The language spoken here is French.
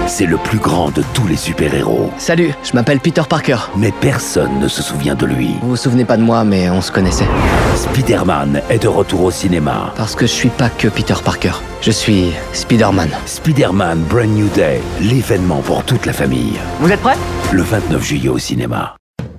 C'est le plus grand de tous les super-héros. Salut, je m'appelle Peter Parker. Mais personne ne se souvient de lui. Vous vous souvenez pas de moi, mais on se connaissait. Spider-Man est de retour au cinéma. Parce que je suis pas que Peter Parker. Je suis Spider-Man. Spider-Man Brand New Day, l'événement pour toute la famille. Vous êtes prêts ? Le 29 juillet au cinéma.